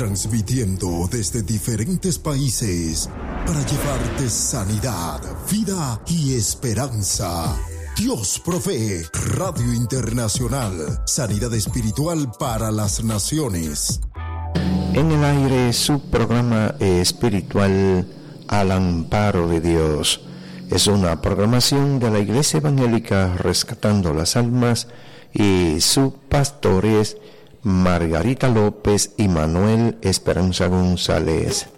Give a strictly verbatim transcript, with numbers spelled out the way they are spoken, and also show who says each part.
Speaker 1: transmitiendo desde diferentes países para llevarte sanidad, vida y esperanza. Dios provee. Radio Internacional, sanidad espiritual para las naciones.
Speaker 2: En el aire, su programa espiritual Al Amparo de Dios. Es una programación de la Iglesia Evangélica Rescatando las Almas y sus pastores Margarita López y Manuel Esperanza González.